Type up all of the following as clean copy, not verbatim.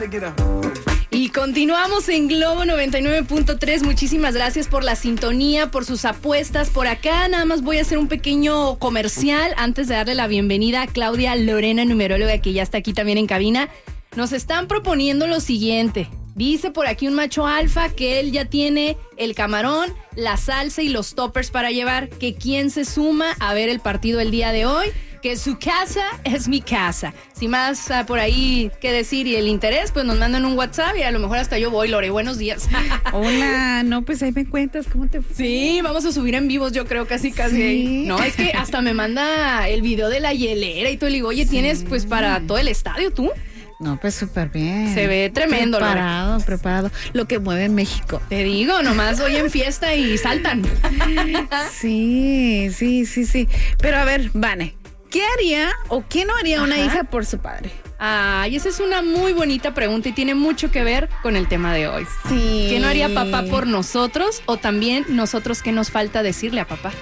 Everybody get up. Y continuamos en Globo 99.3. Muchísimas gracias por la sintonía, por sus apuestas. Por acá nada más voy a hacer un pequeño comercial antes de darle la bienvenida a Claudia Lorena, numeróloga, que ya está aquí también en cabina. Nos están proponiendo lo siguiente. Dice por aquí un macho alfa que él ya tiene el camarón, la salsa y los toppers para llevar. Que quién se suma a ver el partido el día de hoy. Que su casa es mi casa. Sin más por ahí que decir y el interés, pues nos mandan un WhatsApp y a lo mejor hasta yo voy, Lore. Buenos días. Hola, no, pues ahí me cuentas cómo te fue. Sí, vamos a subir en vivos, yo creo, casi. Sí. No, es que hasta me manda el video de la hielera y todo. Le digo, oye, ¿tienes pues para todo el estadio tú? No, pues súper bien. Se ve tremendo, Preparado. Lo que mueve México. Te digo, nomás hoy en fiesta y saltan. Sí. Pero a ver, Vane, ¿qué haría o qué no haría una hija por su padre? Ay, esa es una muy bonita pregunta y tiene mucho que ver con el tema de hoy. Sí. ¿Qué no haría papá por nosotros o también nosotros qué nos falta decirle a papá?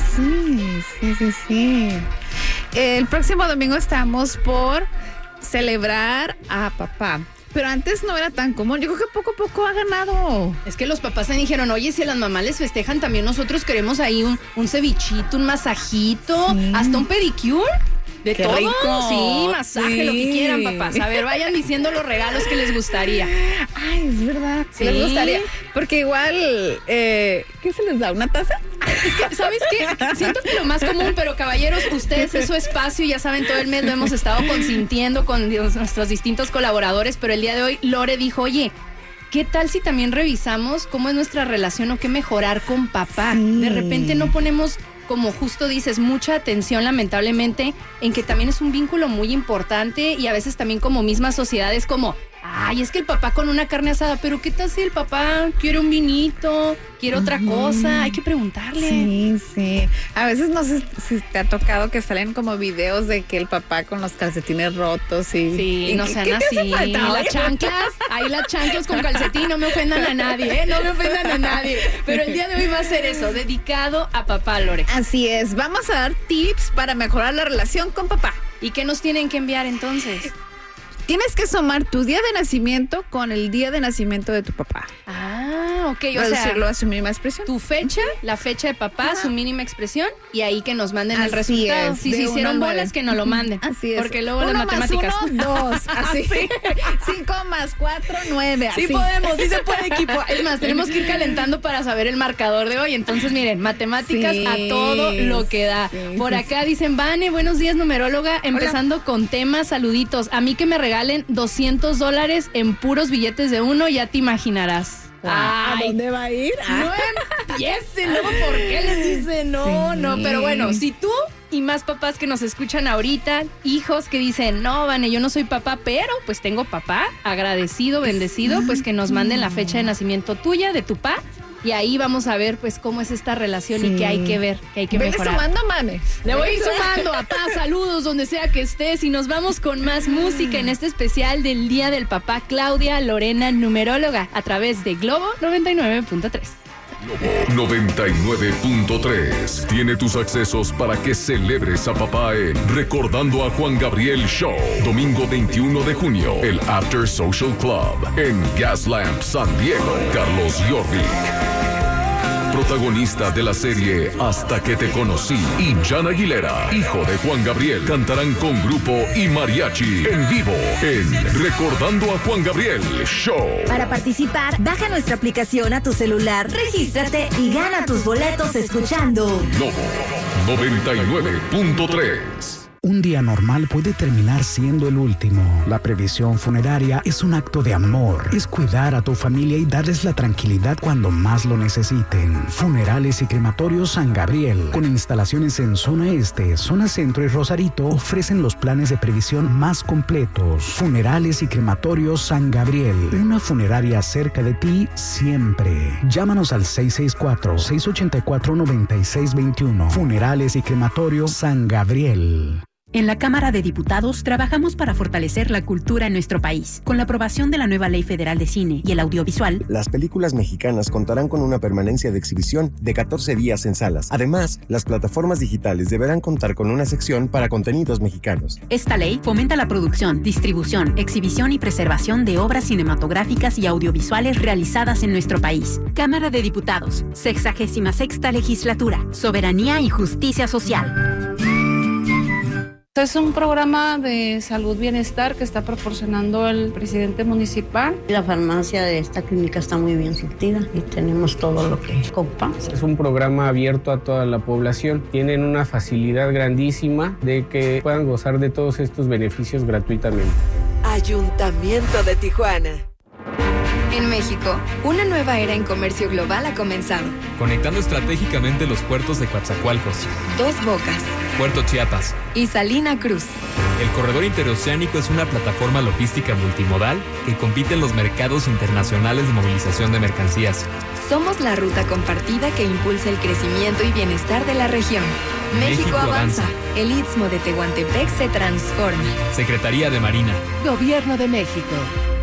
Sí. El próximo domingo estamos por celebrar a papá. Pero antes no era tan común. Yo creo que poco a poco ha ganado. Es que los papás se dijeron, oye, si a las mamás les festejan, también nosotros queremos ahí un cevichito, un masajito, hasta un pedicure. ¿De Qué todo? rico. Sí, masaje, lo que quieran, papás. A ver, vayan diciendo los regalos que les gustaría. Ay, es verdad. Sí. Les gustaría. Porque igual, ¿qué se les da? ¿Una taza? Es que, ¿sabes qué? Siento que lo más común, pero caballeros, ustedes es su espacio, ya saben, todo el mes lo hemos estado consintiendo con nuestros distintos colaboradores, pero el día de hoy Lore dijo, oye, ¿qué tal si también revisamos cómo es nuestra relación o qué mejorar con papá? Sí. De repente no ponemos, como justo dices, mucha atención, lamentablemente, en que también es un vínculo muy importante y a veces también como misma sociedad es como, ay, es que el papá con una carne asada, pero ¿qué tal si el papá quiere un vinito, quiere otra cosa? Hay que preguntarle. Sí. A veces no sé si te ha tocado que salen como videos de que el papá con los calcetines rotos y... Sí, no sean ¿qué te así. hace falta? Las Oye, chanclas, ahí las chanclas con calcetín, no me ofendan a nadie, no me ofendan a nadie. Pero el día de hoy va a ser eso, dedicado a papá, Lore. Así es, vamos a dar tips para mejorar la relación con papá. ¿Y qué nos tienen que enviar entonces? Tienes que sumar tu día de nacimiento con el día de nacimiento de tu papá. Ah, ok, o sea, Reducirlo a su mínima expresión. tu fecha, la fecha de papá, su mínima expresión y ahí que nos manden el Así resultado. es, Si de se 1 hicieron al 9. bolas, que nos lo manden. Así es. Porque luego 1 las más matemáticas. 1, 2. Así. 5 más 4, 9. Así. Sí podemos, sí se puede, equipo. Es más, tenemos que ir calentando para saber el marcador de hoy. Entonces, miren, matemáticas Sí, a todo lo que da. sí, Por sí, acá dicen, Vane, buenos días, numeróloga. Empezando con temas, saluditos. A mí que me regalen $200 en puros billetes de uno, ya te imaginarás. ¿A dónde va a ir? No empiecen, luego, ¿por qué les dicen no? Sí. No, pero bueno, si tú y más papás que nos escuchan ahorita, hijos que dicen, no, Vane, yo no soy papá, pero pues tengo papá, agradecido, bendecido, pues que nos manden la fecha de nacimiento tuya, de tu pa, y ahí vamos a ver pues cómo es esta relación y qué hay que ver, qué hay que Vele mejorar. sumando, Mane. Le voy a ir sumando, papá, saludos donde sea que estés y nos vamos con más música en este especial del Día del Papá. Claudia Lorena, numeróloga, a través de Globo 99.3. Globo 99.3 tiene tus accesos para que celebres a papá en Recordando a Juan Gabriel Show. Domingo 21 de junio, el After Social Club en Gaslamp San Diego. Carlos Jorvik, protagonista de la serie Hasta que te conocí, y Jan Aguilera, hijo de Juan Gabriel, cantarán con grupo y mariachi en vivo en Recordando a Juan Gabriel Show. Para participar, baja nuestra aplicación a tu celular, regístrate y gana tus boletos escuchando Globo 99.3. Un día normal puede terminar siendo el último. La previsión funeraria es un acto de amor. Es cuidar a tu familia y darles la tranquilidad cuando más lo necesiten. Funerales y Crematorios San Gabriel, con instalaciones en Zona Este, Zona Centro y Rosarito, ofrecen los planes de previsión más completos. Funerales y Crematorios San Gabriel, una funeraria cerca de ti siempre. Llámanos al 664-684-9621. Funerales y Crematorios San Gabriel. En la Cámara de Diputados trabajamos para fortalecer la cultura en nuestro país. Con la aprobación de la nueva Ley Federal de Cine y el Audiovisual, las películas mexicanas contarán con una permanencia de exhibición de 14 días en salas. Además, las plataformas digitales deberán contar con una sección para contenidos mexicanos. Esta ley fomenta la producción, distribución, exhibición y preservación de obras cinematográficas y audiovisuales realizadas en nuestro país. Cámara de Diputados, 66ª Legislatura, Soberanía y Justicia Social. Es un programa de salud bienestar que está proporcionando el presidente municipal. La farmacia de esta clínica está muy bien surtida y tenemos todo lo que ocupamos. Es un programa abierto a toda la población. Tienen una facilidad grandísima de que puedan gozar de todos estos beneficios gratuitamente. Ayuntamiento de Tijuana. En México, una nueva era en comercio global ha comenzado. Conectando estratégicamente los puertos de Coatzacoalcos, Dos Bocas, Puerto Chiapas y Salina Cruz. El corredor interoceánico es una plataforma logística multimodal que compite en los mercados internacionales de movilización de mercancías. Somos la ruta compartida que impulsa el crecimiento y bienestar de la región. México avanza. El Istmo de Tehuantepec se transforma. Secretaría de Marina. Gobierno de México.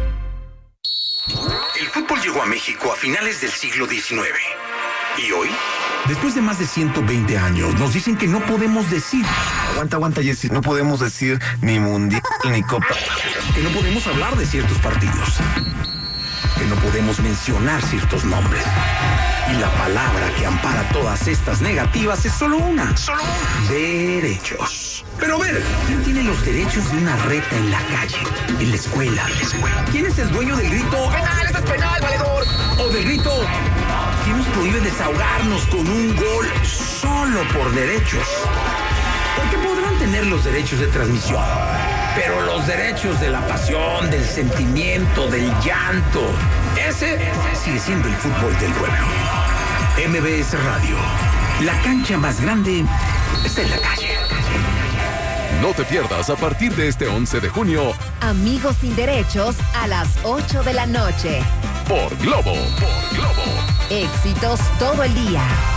El fútbol llegó a México a finales del siglo XIX. ¿Y hoy? Después de más de 120 años, nos dicen que no podemos decir... Aguanta, Jessy. No podemos decir ni mundial ni copa. Que no podemos hablar de ciertos partidos. Que no podemos mencionar ciertos nombres. Y la palabra que ampara todas estas negativas es solo una. Derechos. Pero a ver, ¿quién tiene los derechos de una reta en la calle, en la escuela? ¿Quién es el dueño del grito ¡penal, esto es penal, valedor! O del grito ¿quién nos prohíbe desahogarnos con un gol solo por derechos? Porque podrán tener los derechos de transmisión, pero los derechos de la pasión, del sentimiento, del llanto, ese sigue siendo el fútbol del pueblo. MBS Radio, la cancha más grande está en la calle. No te pierdas a partir de este 11 de junio Amigos sin Derechos a las 8 de la noche. Por Globo. Éxitos todo el día.